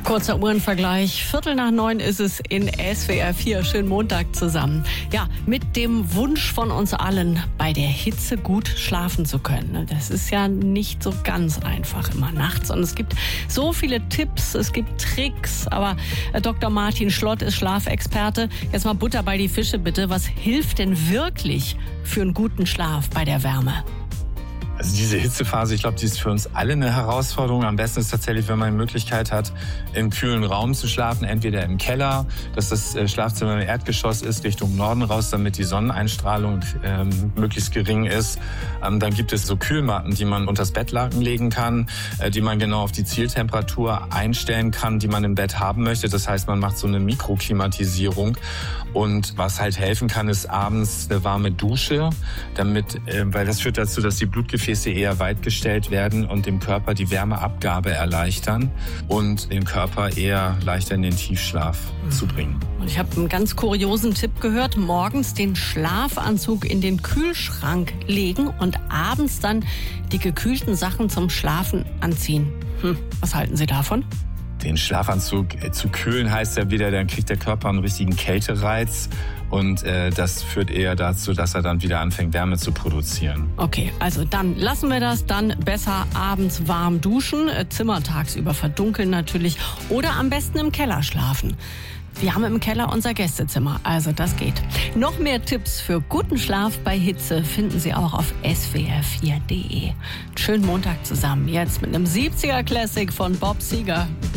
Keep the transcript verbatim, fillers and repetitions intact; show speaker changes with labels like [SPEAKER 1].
[SPEAKER 1] Kurzer Uhrenvergleich. Viertel nach neun ist es in S W R vier. Schönen Montag zusammen. Ja, mit dem Wunsch von uns allen, bei der Hitze gut schlafen zu können. Das ist ja nicht so ganz einfach immer nachts. Und es gibt so viele Tipps, es gibt Tricks. Aber Doktor Martin Schlott ist Schlafexperte. Jetzt mal Butter bei die Fische bitte. Was hilft denn wirklich für einen guten Schlaf bei der Wärme?
[SPEAKER 2] Also diese Hitzephase, ich glaube, die ist für uns alle eine Herausforderung. Am besten ist tatsächlich, wenn man die Möglichkeit hat, im kühlen Raum zu schlafen, entweder im Keller, dass das Schlafzimmer im Erdgeschoss ist, Richtung Norden raus, damit die Sonneneinstrahlung ähm, möglichst gering ist. Ähm, dann gibt es so Kühlmatten, die man unters Bettlaken legen kann, äh, die man genau auf die Zieltemperatur einstellen kann, die man im Bett haben möchte. Das heißt, man macht so eine Mikroklimatisierung. Und was halt helfen kann, ist abends eine warme Dusche, damit, äh, weil das führt dazu, dass die Blutgefäße eher weit gestellt werden und dem Körper die Wärmeabgabe erleichtern und den Körper eher leichter in den Tiefschlaf mhm. zu bringen.
[SPEAKER 1] Und ich habe einen ganz kuriosen Tipp gehört, morgens den Schlafanzug in den Kühlschrank legen und abends dann die gekühlten Sachen zum Schlafen anziehen. Hm, was halten Sie davon?
[SPEAKER 2] Den Schlafanzug zu kühlen heißt ja wieder, dann kriegt der Körper einen richtigen Kältereiz und äh, das führt eher dazu, dass er dann wieder anfängt, Wärme zu produzieren.
[SPEAKER 1] Okay, also dann lassen wir das, dann besser abends warm duschen, Zimmer tagsüber verdunkeln natürlich oder am besten im Keller schlafen. Wir haben im Keller unser Gästezimmer, also das geht. Noch mehr Tipps für guten Schlaf bei Hitze finden Sie auch auf S W R vier punkt de. Schönen Montag zusammen, jetzt mit einem siebziger Classic von Bob Seger.